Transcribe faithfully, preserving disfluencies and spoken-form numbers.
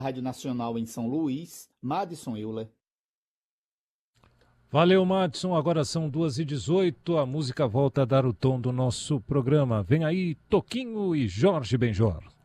Rádio Nacional em São Luís, Madison Euler. Valeu, Madison. Agora são duas e dezoito. A música volta a dar o tom do nosso programa. Vem aí, Toquinho e Jorge Benjor.